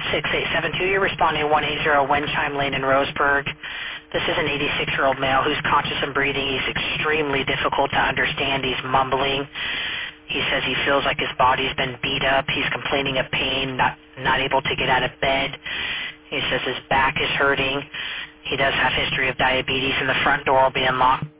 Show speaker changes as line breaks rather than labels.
6872, you're responding 180 Windchime Lane in Roseburg. This is an 86-year-old male who's conscious and breathing. He's extremely difficult to understand. He's mumbling. He says he feels like his body's been beat up. He's complaining of pain, not able to get out of bed. He says his back is hurting. He does have history of diabetes, and the front door will be unlocked